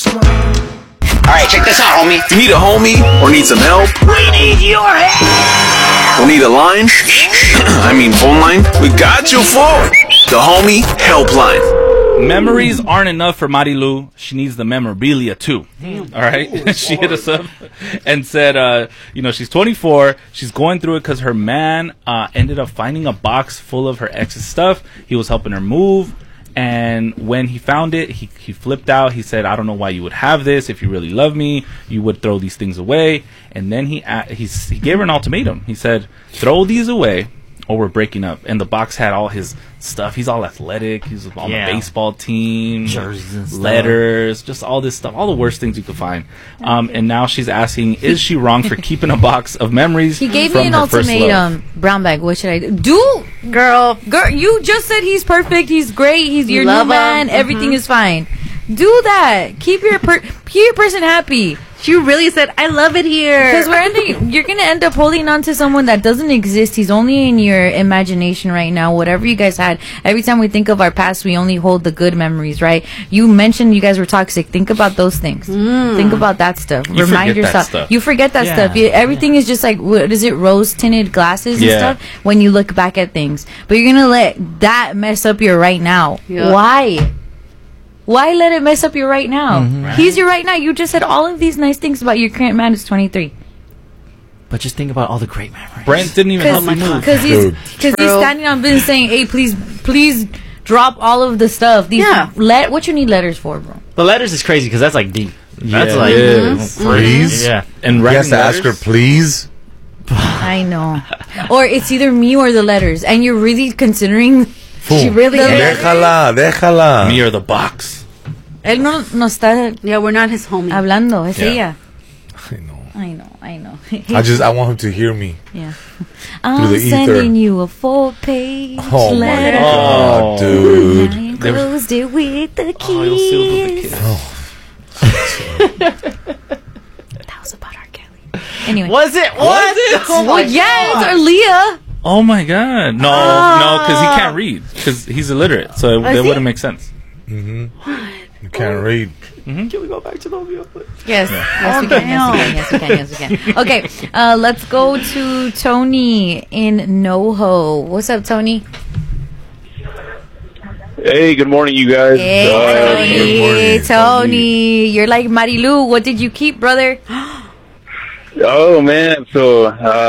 Alright, check this out, homie. You need a homie or need some help? We need your help! Or need a line? I mean phone line? We got you for the Homie Helpline. Memories aren't enough for Marilu. She needs the memorabilia too. All right. She hit us up and said, she's 24. She's going through it because her man ended up finding a box full of her ex's stuff. He was helping her move. And when he found it, he flipped out. He said, I don't know why you would have this. If you really love me, you would throw these things away. And then he gave her an ultimatum. He said, throw these away or we're breaking up. And the box had all his stuff. He's all athletic. He's on the baseball team. Jerseys and stuff. Letters. Just all this stuff. All the worst things you could find. And now she's asking, is she wrong for keeping a box of memories? He gave from me an her first love? ultimatum. Brown bag, what should I do? Girl, you just said he's perfect. He's great. He's your new man. Everything is fine. Do that. Keep your person happy. She really said, I love it here. Because you're going to end up holding on to someone that doesn't exist. He's only in your imagination right now. Whatever you guys had. Every time we think of our past, we only hold the good memories, right? You mentioned you guys were toxic. Think about those things. Think about that stuff. Remind yourself. You forget that stuff. Everything is just like, what is it, rose-tinted glasses and stuff when you look back at things. But you're going to let that mess up your right now. Yeah. Why? Why let it mess up your right now? Right. He's your right now. You just said all of these nice things about your current man who's 23. But just think about all the great memories. Brent didn't even help me move. Because he's standing on business saying, hey, please drop all of the stuff. What you need letters for, bro? The letters is crazy because that's like deep. That's please? Yeah. And you have to ask her, please? I know. Or it's either me or the letters. And you're really considering... She really déjala. Me or the box. Él no está... Yeah, we're not his homie. Hablando, es ella. I know. I want him to hear me. Yeah. I'm sending you a 4-page letter. My God, dude. I enclosed it with the keys. That was about R. Kelly. Anyway. Was it? Oh yeah, it's Leah. Oh my God! No, because he can't read. Because he's illiterate, so that wouldn't make sense. You can't read. Can we go back to the video? Yes, yes we can. Okay, let's go to Tony in NoHo. What's up, Tony? Hey, good morning, you guys. Hey, Tony. You're like Marilu. What did you keep, brother? Oh man, so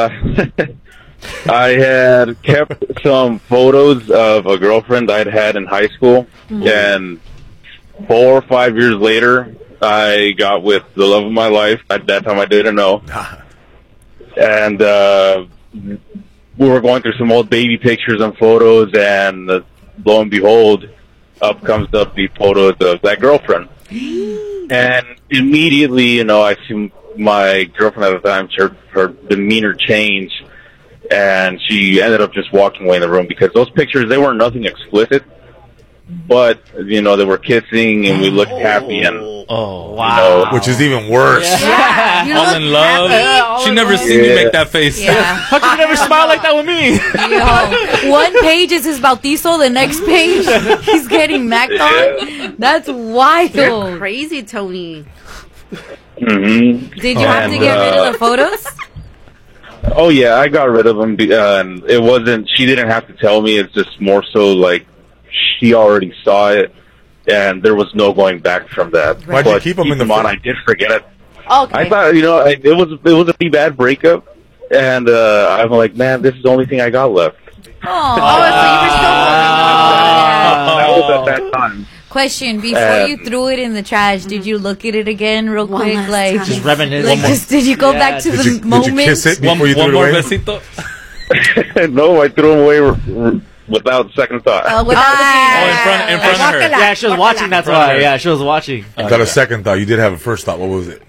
I had kept some photos of a girlfriend I'd had in high school, and 4 or 5 years later, I got with the love of my life. At that time, I didn't know. And we were going through some old baby pictures and photos, and lo and behold, up comes the photos of that girlfriend. And immediately, I see my girlfriend at the time, her demeanor change. And she ended up just walking away in the room because those pictures, they weren't nothing explicit, but, they were kissing and we looked happy and... Oh, wow. Which is even worse. Yeah. All in love. She never seen me make that face. Yeah. How come you never smile like that with me? Yo, one page is his bautizo, the next page he's getting macked on. That's wild. You're crazy, Tony. Mm-hmm. Did you have to get rid of the photos? Oh yeah, I got rid of them, and it wasn't. She didn't have to tell me. It's just more so like she already saw it, and there was no going back from that. Why'd you keep them in the phone? I did forget it. Okay. I thought it was a pretty bad breakup, and I'm like, man, this is the only thing I got left. So you were still that was at that time. Question: before you threw it in the trash, did you look at it again real quick? Like just reminisce. Did you go back to the moment? Did you kiss it before you threw it away? Besito. No, I threw them away without second thought. In front of her. Yeah, she was watching. That's why. Yeah, she was watching. Without a second thought, you did have a first thought. What was it?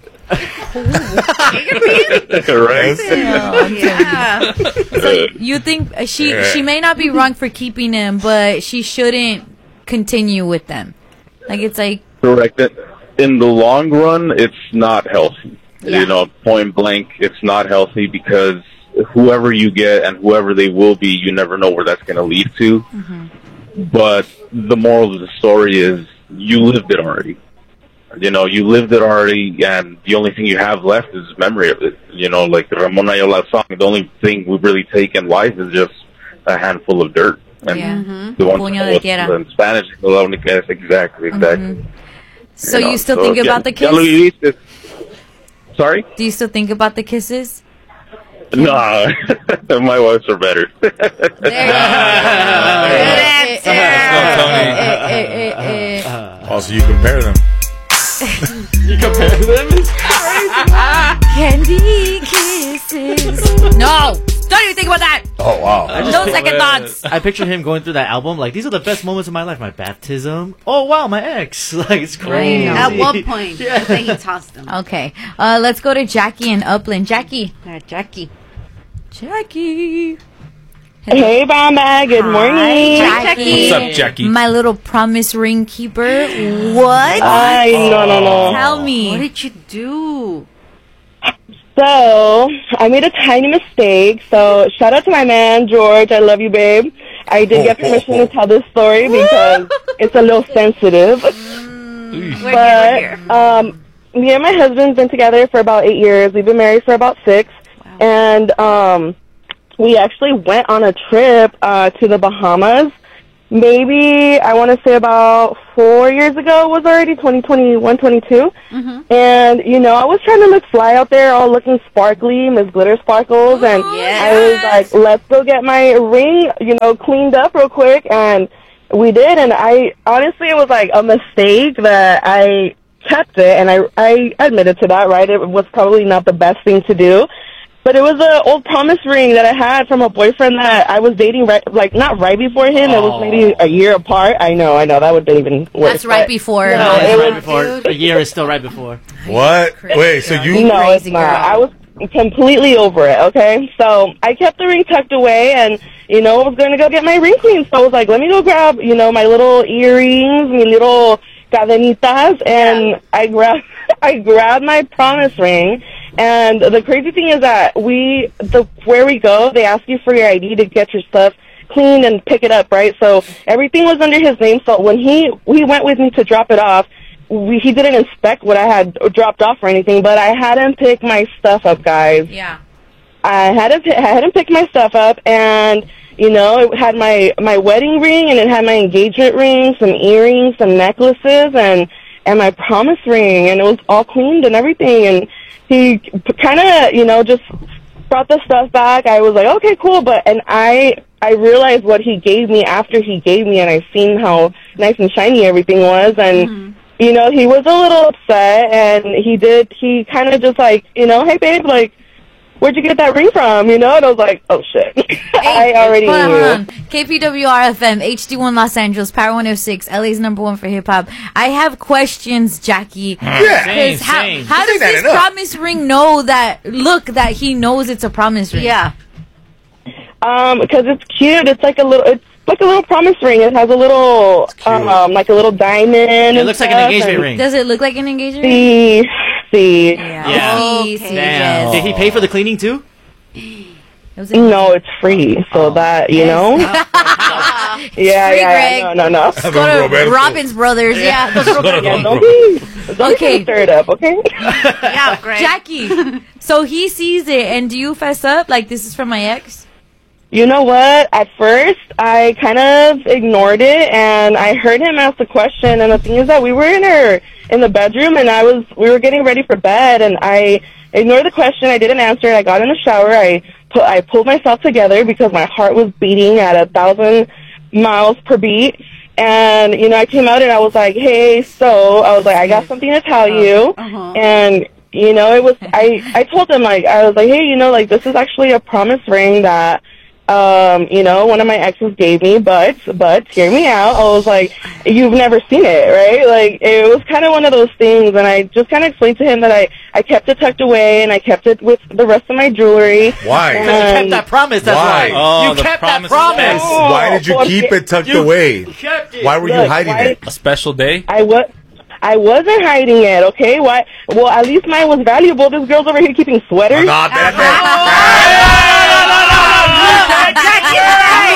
Right? Yeah. So you think she may not be wrong for keeping him, but she shouldn't continue with them. Like it's like correct. In the long run, it's not healthy. Yeah. Point blank, it's not healthy because whoever you get and whoever they will be, you never know where that's going to lead to. But the moral of the story is you lived it already. you know, you lived it already, and the only thing you have left is memory of it. You know, like the Ramon Ayala song, the only thing we really take in life is just a handful of dirt. And the one Puño de tierra. in Spanish, la única es exactly. So you still think about the ya lo kiss? viviste. Sorry? Do you still think about the kisses? No, my wives are better. There you go. Let's go, Tony. Also, you compare them. You compare them? It's crazy. Candy kisses. No! Don't even think about that! Oh, wow. No second thoughts! I picture him going through that album like, these are the best moments of my life. My baptism. Oh, wow, my ex. Like, it's crazy. At one point, I think he tossed him. Okay, let's go to Jackie in Upland. Jackie. Jackie. Jackie. Hey, Bamba. Good morning. Hi, Jackie. What's up, Jackie? My little promise ring keeper. What? No. Tell me. What did you do? So, I made a tiny mistake. So, shout out to my man, George. I love you, babe. I did get permission to tell this story because it's a little sensitive. But, me and my husband's been together for about 8 years. We've been married for about 6. Wow. And, we actually went on a trip, to the Bahamas. Maybe, I want to say about 4 years ago. It was already 2021, 22. And, you know, I was trying to look fly out there, all looking sparkly, Miss Glitter Sparkles. And I was like, let's go get my ring, you know, cleaned up real quick. And we did. And honestly, it was like a mistake that I kept it. And I admitted to that, right? It was probably not the best thing to do. But it was an old promise ring that I had from a boyfriend that I was dating, not right before him. It was maybe a year apart. I know, that would have been even worse. That's right before. No, it's right before. A year is still right before. What? Wait, so you... No, it's not. I was completely over it, okay? So I kept the ring tucked away, and, you know, I was going to go get my ring cleaned. So I was like, let me go grab, you know, my little earrings, my little cadenitas, and I grabbed my promise ring. And the crazy thing is that where we go, they ask you for your ID to get your stuff cleaned and pick it up, right? So everything was under his name. So when he went with me to drop it off, he didn't inspect what I had dropped off or anything, but I had him pick my stuff up, guys. Yeah. I had him pick my stuff up, and, you know, it had my wedding ring, and it had my engagement ring, some earrings, some necklaces, and my promise ring, and it was all cleaned and everything. And he kind of, you know, just brought the stuff back. I was like, okay, cool. And I realized what he gave me after he gave me, and I seen how nice and shiny everything was. And, you know, he was a little upset, and he kind of just like, you know, hey, babe, like, where'd you get that ring from? You know? And I was like, oh, shit. I already knew. Hold on. KPWR-FM, HD1 Los Angeles, Power 106, LA's #1 for hip-hop. I have questions, Jackie. Yeah. Same. How does this promise ring know that he knows it's a promise ring? Yeah. Because it's cute. It's like a little promise ring. It has a little, like a little diamond. It looks like an engagement ring. Does it look like an engagement ring? See. Yeah. See, Okay. yes. Did he pay for the cleaning too? No, it's free. So that, you know? Yeah. No. Go to Robbins Brothers. Yeah. Don't Okay. stir it up, okay? Yeah, great. Jackie, so he sees it, and do you fess up? Like, this is from my ex? You know what? At first, I kind of ignored it, and I heard him ask the question. And the thing is that we were in the bedroom, and we were getting ready for bed, and I ignored the question. I didn't answer it. I got in the shower. I pulled myself together because my heart was beating at 1,000 miles per beat. And, you know, I came out and I was like, hey, I got something to tell you. And, you know, it was, I told him, like, I was like, hey, you know, like, this is actually a promise ring that, you know, one of my exes gave me, but hear me out. I was like, you've never seen it, right? Like, it was kind of one of those things, and I just kind of explained to him that I kept it tucked away, and I kept it with the rest of my jewelry. Why? Because you kept that promise, that's why. Oh, You the kept that promise. promise. Why did you keep it tucked away? Kept it. Why were you hiding it? A special day? I wasn't hiding it, okay? Why? Well, at least mine was valuable. This girl's over here keeping sweaters. Not that.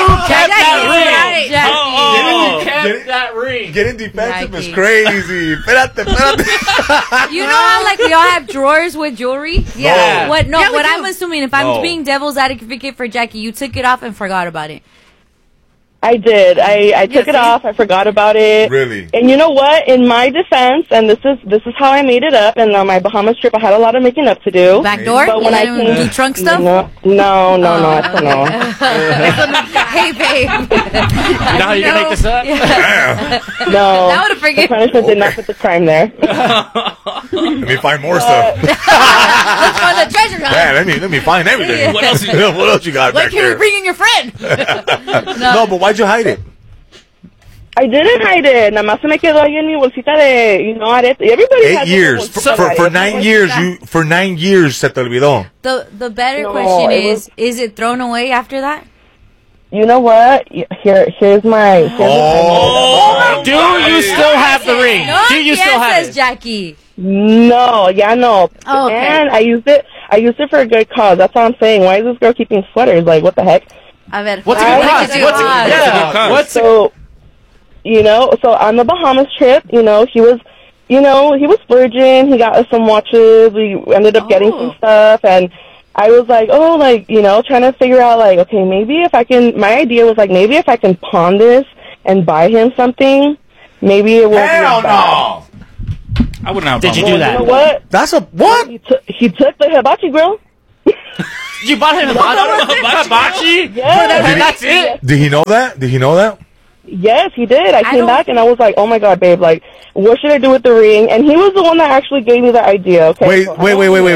that ring. Jackie. You kept that ring. Getting defensive is Jackie. crazy. Espérate. You know how like we all have drawers with jewelry? Yeah. What? No. Yeah, we what do. I'm assuming, if I'm No. being devil's advocate for Jackie, you took it off and forgot about it. I did. I took it off. I forgot about it. Really? And you know what? In my defense, and this is how I made it up. And on my Bahamas trip, I had a lot of making up to do. Back door? But when I You came, do trunk stuff? no, I don't know. Hey, babe. You know how you can make this up? No, That would've the forgiven. punishment did not put the crime there. Let me find more stuff. Let's find the treasure hunt. Man, let me find everything. What else you- what else you got When back can we there? bring in your friend? No, but why'd you hide it? I didn't hide it. Nada más se me quedó ahí en mi bolsita de, arete. Everybody 8 has years. their bolsita de For arete. 9 years, for 9 years se te olvidó. The better No, question it is it thrown away after that? You know what? Here's my. Oh. Do you still have the ring? No, Do you yes, still have says it? Jackie. No, no. Oh, okay. And I used it for a good cause. That's all I'm saying. Why is this girl keeping sweaters? Like, what the heck? A ver. What's a I good like cause? to do What's a, cause. yeah. What's a, So, so on the Bahamas trip, he was, he was virgin. He got us some watches. We ended up getting some stuff, and I was like, trying to figure out, like, okay, maybe if I can. My idea was like, maybe if I can pawn this and buy him something, maybe it won't be Hell as bad. no. I wouldn't have a Did you problem. do that? You know what? That's a what? He took the hibachi grill. you bought him a hibachi? Yes. And that's it? Did he know that? Yes, he did. I came don't- back and I was like, oh my God, babe, like, what should I do with the ring? And he was the one that actually gave me the idea, okay? Wait. So So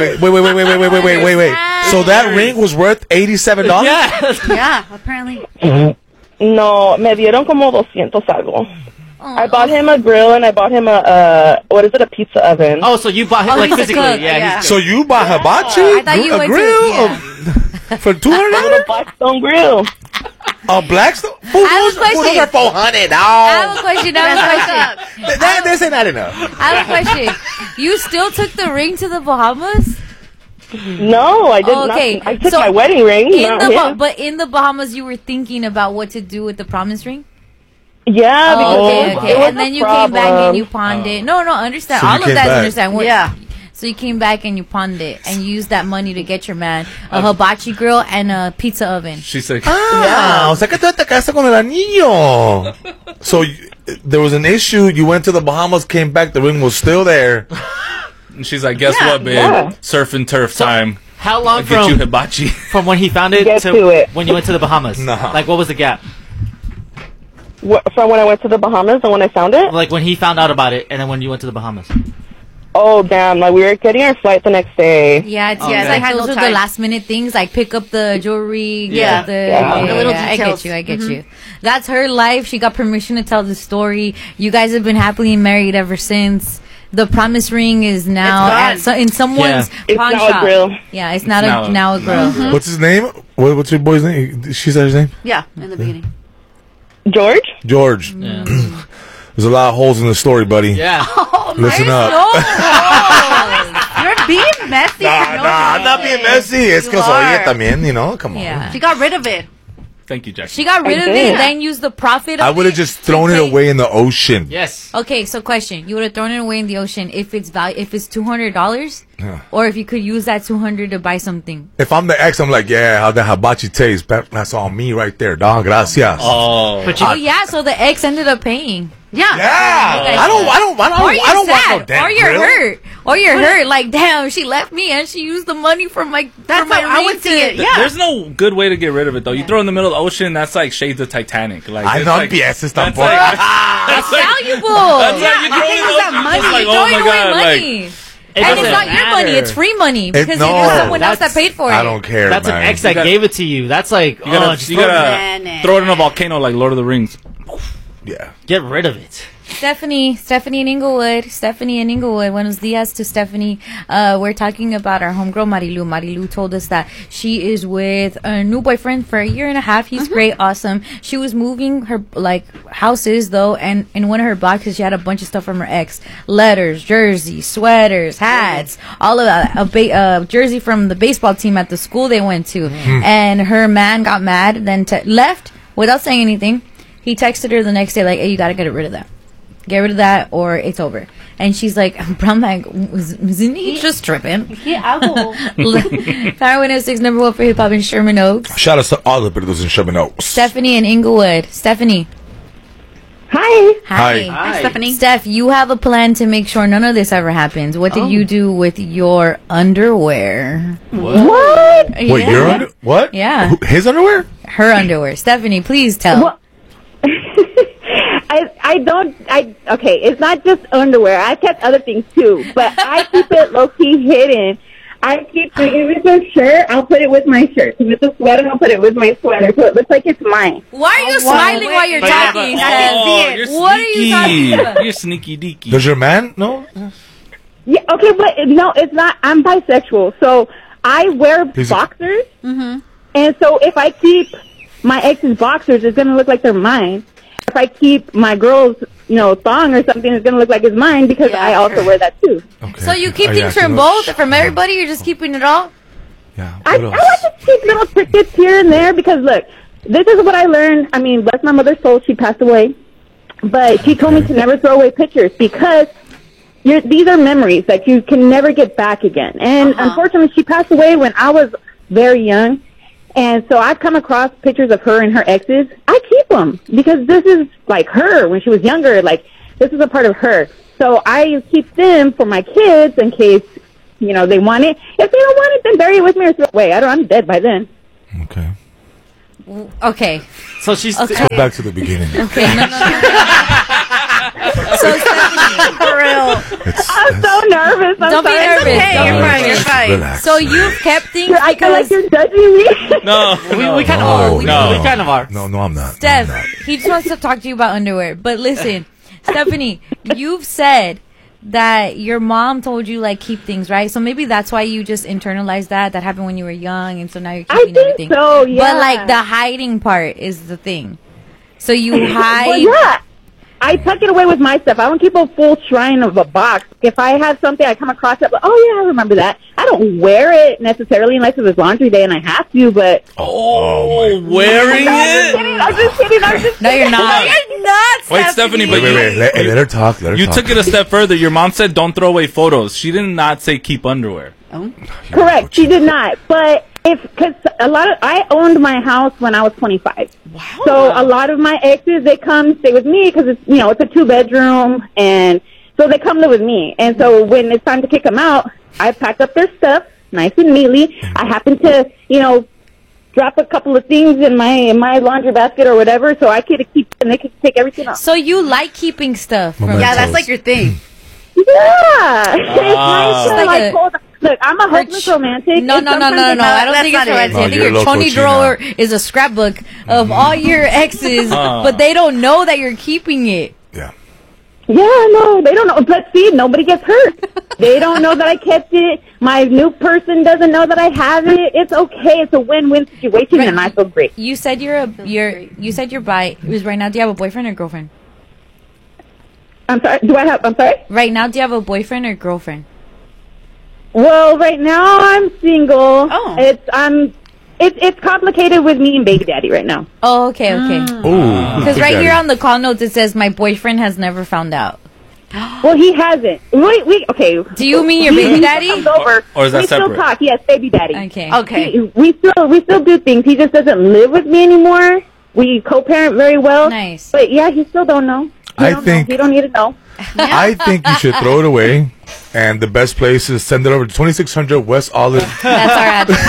that ring was worth $87? Yes. Yeah, apparently. No, me dieron como 200 algo. I bought him a grill and I bought him a pizza oven. Oh, so you bought him like he's a physically? cook. Yeah. So you bought hibachi? I thought you a went grill to- for $200? Blackstone grill. A Blackstone? I have a question. Those are $400. I have a question. This ain't not enough. I have a question. You still took the ring to the Bahamas? No, I did Oh, okay. not. I took So, my wedding ring. In not him. but in the Bahamas, you were thinking about what to do with the promise ring? Yeah, because okay, it okay. was And then a you came back problem. and you pawned it. No, understand. So you All of came that back. understand. Yeah. So you came back and you pawned it and you used that money to get your man a hibachi grill and a pizza oven. She said, Ah, o sea que tú te casaste con el anillo. So there was an issue. You went to the Bahamas, came back. The ring was still there. and she's like, guess what, babe? yeah. Surf and turf time. How long I'll get you from hibachi. from when he found it Get to it. when you went to the Bahamas? No. Like, what was the gap? From when I went to the Bahamas and when I found it? Like, when he found out about it and then when you went to the Bahamas? Oh, damn. Like, we were getting our flight the next day. Yeah, it's Okay. like I had those no are the time. last minute things, like pick up the jewelry, Yeah. the little I details. get you. That's her life. She got permission to tell the story. You guys have been happily married ever since. The promise ring is now It's gone. in someone's It's pawn now a shop. grill. Yeah, it's not now- now a grill. What's his name? What's your boy's name? She said his name? Yeah, in the beginning. George? George. There's a lot of holes in the story, buddy. Yeah. Listen up. You're being messy. for no I'm not being messy. Es que You soy are. también, come on. Yeah. She got rid of it. Thank you, Jackie. She got rid of did. it, then used the profit. I of would have it just to thrown it pay- away in the ocean. Yes. Okay, so question: you would have thrown it away in the ocean if it's $200, or if you could use that $200 to buy something. If I'm the ex, I'm like, yeah, how the hibachi taste? That's on me right there, dog. Gracias. Oh. But you, Oh yeah, so the ex ended up paying. Yeah. Yeah. I don't Or you're want no sad, damn or you're grill. hurt, or you're hurt. Like, damn, she left me and she used the money from my. That's from my how I ring would see to- it. Yeah. There's no good way to get rid of it, though. You throw it in the middle of the ocean, that's like shades of Titanic. Like, I it's know like, empieces that's tampoco. like, It's valuable. that's like you Yeah, throw it you in can the use that ocean, money. just like, You're oh throwing my away god, money. like, And it's doesn't not your money; matter. it's free money because no, it was someone else that that's- paid for it. I don't care, that's man. an ex that gotta- gave it to you. That's like, you gotta, just you throw it- gotta throw it in a volcano like Lord of the Rings. Yeah. get rid of it. Stephanie in Inglewood. Buenos dias to Stephanie. We're talking about our homegirl Marilu. Marilu told us that she is with a new boyfriend for a year and a half. He's great, awesome. She was moving her houses though, and in one of her boxes she had a bunch of stuff from her ex: letters, jerseys, sweaters, hats, all of that. A jersey from the baseball team at the school they went to, and her man got mad, then left. without saying anything, he texted her the next day like, "Hey, you gotta get rid of that. Get rid of that, or it's over." And she's like, "I'm like, isn't he just tripping?" Yeah, algo. Power 106, number 1 for hip hop in Sherman Oaks. Shout out to all the producers in Sherman Oaks. Stephanie in Inglewood. Stephanie. Hi. Hi. Hi, Stephanie. Steph, you have a plan to make sure none of this ever happens. What did you do with your underwear? What? Wait, your under? What? Yeah. His underwear? Her underwear. Stephanie, please tell. Well, okay, it's not just underwear. I kept other things too, but I keep it low-key hidden. I keep, if it's a shirt, I'll put it with my shirt. If it's a sweater, I'll put it with my sweater, so it looks like it's mine. Why are you smiling while you're talking? You're What are you sneaky. talking about? You're sneaky deaky. Does your man know? Yeah, okay, but no, it's not. I'm bisexual, so I wear boxers, and so if I keep my ex's boxers, it's going to look like they're mine. If I keep my girl's, thong or something, it's going to look like it's mine because I also wear that too. Okay. So you keep things from both, from everybody? You're just keeping it all? Yeah. I like to keep little trinkets here and there because, look, this is what I learned. I mean, bless my mother's soul, she passed away. But she told me to never throw away pictures because these are memories that you can never get back again. And unfortunately, she passed away when I was very young. And so I've come across pictures of her and her exes. I keep them because this is like her when she was younger. Like, this is a part of her. So I keep them for my kids in case, they want it. If they don't want it, then bury it with me or throw it away. I'm dead by then. Okay. Okay. So she's Okay. Go back to the beginning. Okay, no. So Stephanie, For real. I'm so nervous. I'm Don't be sorry. nervous. Hey, Don't you're be fine. nervous. You're fine. Relax. So you've kept things I feel like because you're judging me. No, we kind of No, are. no. We kind of are. No, I'm not. Steph, I'm not. he just wants to talk to you about underwear. But listen, Stephanie, you've said that your mom told you like keep things, right? So maybe that's why you just internalized that happened when you were young, and so now you're I keeping think everything. so, yeah. But like the hiding part is the thing. So you hide. Well, yeah. I tuck it away with my stuff. I don't keep a full shrine of a box. If I have something, I come across it, but, oh, yeah, I remember that. I don't wear it necessarily unless it was laundry day and I have to, but... wearing it? I'm just kidding. No, you're not. You're not, Wait, Stephanie, but Wait. Let her talk. Let her you talk. took it a step further. Your mom said don't throw away photos. She did not say keep underwear. Correct. She did not. But because I owned my house when I was 25. Wow. So a lot of my exes, they come stay with me because it's, it's a 2-bedroom, and so they come live with me. And so when it's time to kick them out, I pack up their stuff nice and neatly. I happen to, drop a couple of things in my laundry basket or whatever, so I could keep, and they could take everything off. So you like keeping stuff. From Yeah, that's like your thing. Yeah. It's nice to, Like like, a- hold on. Look, I'm a hopeless romantic. No. and I sometimes don't that's think not it's it. romantic. No, I think you're your low Tony coaching drawer is a scrapbook of all your exes, but they don't know that you're keeping it. Yeah. Yeah, no, they don't know. But see, nobody gets hurt. They don't know that I kept it. My new person doesn't know that I have it. It's okay. It's a win-win situation, and I feel great. You said you said you're bi. It was right now. Do you have a boyfriend or girlfriend? I'm sorry. I'm sorry? Right now, do you have a boyfriend or girlfriend? Well, right now I'm single. Oh. It's complicated with me and baby daddy right now. Oh, okay. Ooh. Because right here on the call notes it says my boyfriend has never found out. Well, he hasn't. Okay. Do you mean your baby daddy? Comes over. Or is that we separate? still talk. Yes, baby daddy. Okay. Okay. We still do things. He just doesn't live with me anymore. We co-parent very well. Nice. But yeah, he still don't know. I think you don't need to know. I think you should throw it away, and the best place is send it over to 2600 West Olive. That's our address.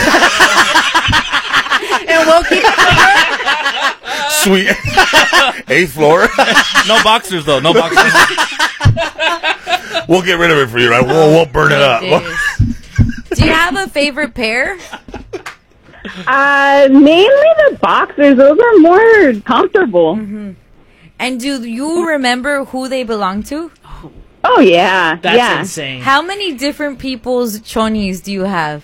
And we'll keep it. Sweet. 8th floor. No boxers though. No boxers. We'll get rid of it for you, right? We'll burn it up. Do you have a favorite pair? Mainly the boxers. Those are more comfortable. Mm-hmm. And do you remember who they belong to? Oh yeah, That's yeah. insane. How many different people's chonis do you have?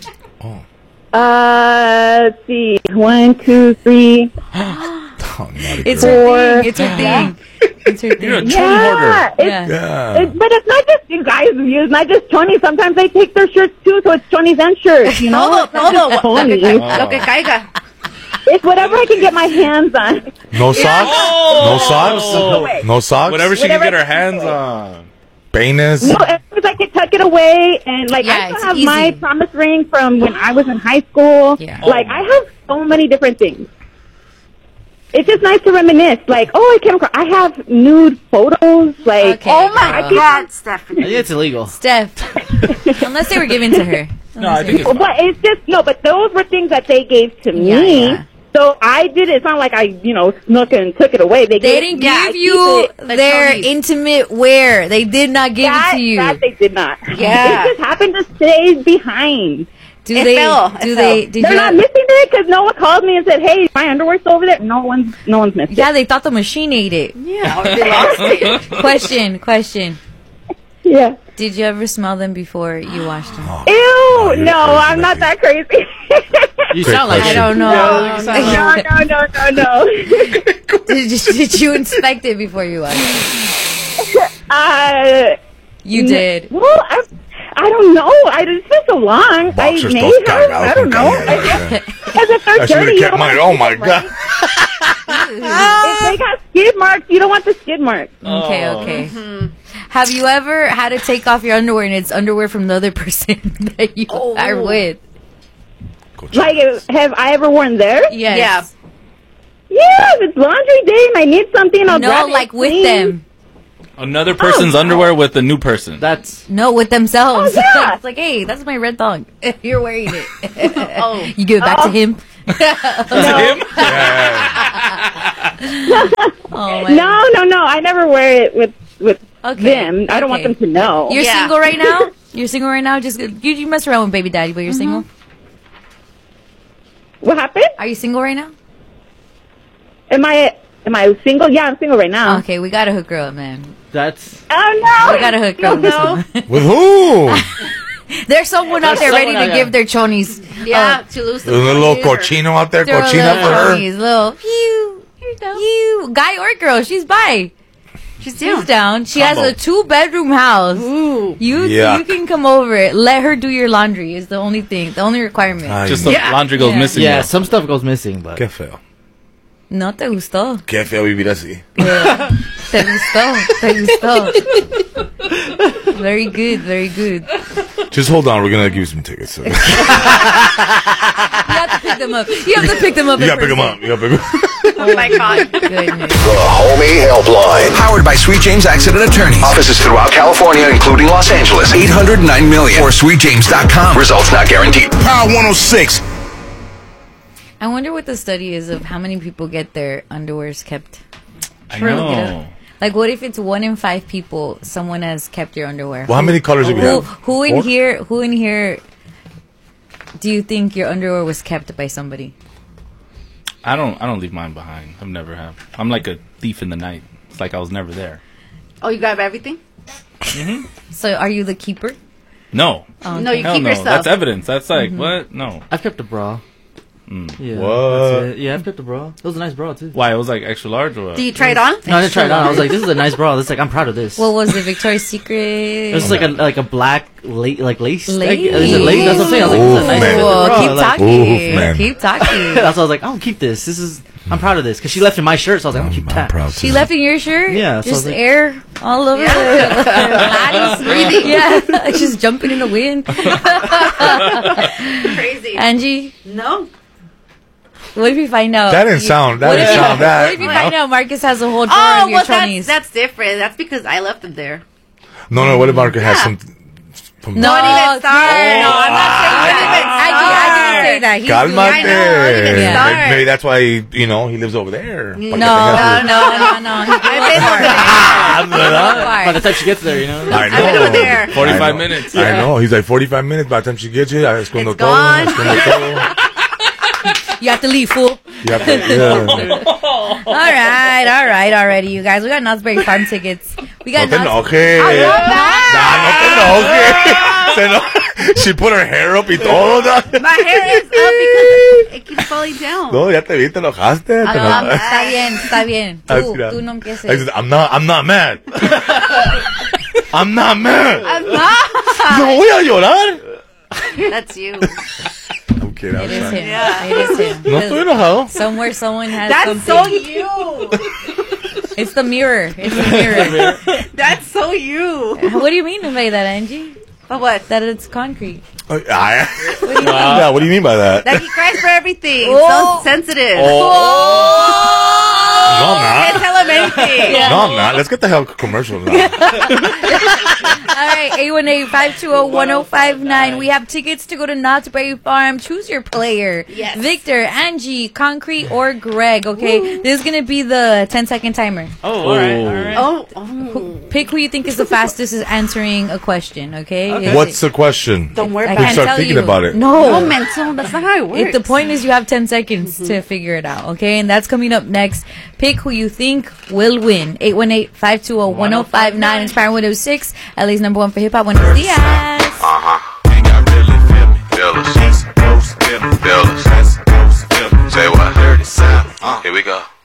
Let's see. 1, 2, 3. Oh, It's girl. her thing. It's her thing. It's her You're a thing. chony hoarder. Yeah. Yeah. But it's not just you guys. It's not just chonies. Sometimes they take their shirts too, so it's chonies and shirts. You know. Todo. Chonies. Lo que caiga. It's whatever I can get my hands on. No socks? No socks? No socks? Whatever she can get her hands on. Penis? No, as long as I can tuck it away, and like Yeah, I it's still have easy. my promise ring from when I was in high school. Yeah. Like I have so many different things. It's just nice to reminisce. Like, I came across. I have nude photos. Like, Okay, Oh my girl. God, I Stephanie. think it's illegal. Steph. Unless they were given to her. No, I think it's fine. But it's just no. But those were things that they gave to me. yeah. So I did it. It's not like I, snuck and took it away. They didn't I give keep you it. their intimate wear. They did not give it to you. That they did not. Yeah. It just happened to stay behind. Do It they? fell. Do It they? fell. Did They're you? not missing it because no one called me and said, "Hey, my underwear's still over there." No one's missed Yeah, they thought the machine ate it. Yeah, they lost it. Question. it. Yeah. Did you ever smell them before you washed them? Ew! you're No, crazy, I'm not that crazy. You Great sound like question. I don't know. No. Did you inspect it before you washed it? You did. Well, I don't know. It's been so long. Boxers I may todos have. cagados I don't con know. caña. As if they're I should dirty, have you kept don't mine. want Oh my god. If they got skid marks, you don't want the skid marks. Okay. Have you ever had to take off your underwear and it's underwear from the other person that you are with? Like, have I ever worn theirs? Yes. Yeah. Yeah, if it's laundry day and I need something, I'll grab No, it like with clean. them. Another person's underwear with a new person. That's No, with themselves. Oh, yeah. It's like, hey, that's my red thong. You're wearing it. Oh. You give it back to him. Oh my. No. I never wear it with Okay. them. I don't want Okay. them to know. You're Yeah. single right now? You're single right now? Just you mess around with baby daddy, but you're single? What happened? Are you single right now? Am I single? Yeah, I'm single right now. Okay, we gotta hook her up, man. that's Oh no! We gotta hook her up. No. With who? There's someone out there ready someone to out give there. their chonies. Yeah, to lose the There's a little computer. cochino out there. Throw Cochina little for her. chonies, little pew, you, guy or girl, she's bi. She's down. She's down. She has Combo. a 2-bedroom house. Ooh. You Yuck. can come over. Let her do your laundry is the only thing, the only requirement. Ay, Just no. the laundry goes Yeah. missing. yeah. though. Some stuff goes missing, but Qué feo. No te gustó. Qué feo vivir así. Te gustó. Very good, very good. Just hold on. We're going to give you some tickets. You You have to pick them up. You have to pick them up. got to pick them up. You got to pick them up. Oh my God. Goodness. The Homie Helpline. Powered by Sweet James Accident Attorneys. Offices throughout California, including Los Angeles. 809 million or sweetjames.com. Results not guaranteed. Power 106. I wonder what the study is of how many people get their underwears kept. I Look it know. up. Like, what if it's 1 in 5 people someone has kept your underwear? Well, how many colors do we have? Who in Four? here do you think your underwear was kept by somebody? I don't leave mine behind. I've never have. I'm like a thief in the night. It's like I was never there. Oh, you grab everything? So are you the keeper? No. Oh, No, okay. you Hell keep no. your stuff. That's evidence. That's like what? No. I've kept a bra. Yeah, What? that's it. Yeah, I've kept a bra. It was a nice bra too. Why? It was like extra large or what? Do you try it on? No, I didn't try it on. I was like, this is a nice bra. It's like I'm proud of this. What was it, Victoria's Secret? It was like a black lace. Lace. Is it lace? That's what I'm saying. I was like, this is a nice man. Whoa, bra. keep Like, talking. Oof, man. Keep talking. that's why I was like, I'll keep this. I'm proud of this because she left in my shirt, so I was like, I'll keep I'm that. proud. She left in your shirt? Yeah, so I Just was like- air all over Yeah. the bodies. Breathing. Yeah, just jumping in the wind. Crazy. Angie, No. what if you find out? That didn't sound What if that. What if you find out Marcus has a whole drawer Oh, of your well, chonies? that's different. That's because I left them there. No, what if Marco has some? From No, Don't even start. No, I'm not saying that. I didn't say that. He's Calmate. I know, don't even Yeah. start. Maybe that's why he lives over there. No, Para que no, tenga no, no. I've been over there. By the time she gets there, you know. su- I I've been over know. there. 45 I know. minutes. I know. He's like 45 minutes. By the time she gets you, I escondo It's todo. gone. Escondo todo. You have to leave, fool. Yeah, yeah. All right, already, you guys. We got Knott's Berry Farm tickets. We got No te Knott's. enojes. Nah, no te enojes. She put her hair up y todo. My hair is up because it keeps falling down. No, ya te vi, te enojaste. Te enojaste. Está bien. Tú no I empieces. said, I'm not mad. I'm not mad. I'm not. No voy a llorar. That's you. I'm kidding. It is him. Yeah. It is him. No estoy enojado. Somewhere someone has That's something. so you. It's the mirror. It's the mirror. That's so you. What do you mean by that, Angie? But what? That it's concrete. Yeah, what do you mean by that? Like he cries for everything. Oh. So sensitive. No, I'm Can't not. tell him anything. No, I'm not. Let's get the hell commercial now. All right, 818-520-1059. We have tickets to go to Knott's Berry Farm. Choose your player. Yes. Victor, Angie, Concrete, or Greg, okay? This is going to be the 10-second timer. Oh, all right. Oh. Pick who you think is the fastest at answering a question, okay? What's the question? Don't worry I about can't Start tell thinking you. about it. No. No, mental. That's not how it works. The point is you have 10 seconds to figure it out, okay? And that's coming up next. Pick who you think will win. 818-520-1059. Inspiring 106. LA's number one for hip-hop. Buenos dias. Ain't got really feel me. Feel us. Say what? Dirty South. Here we go.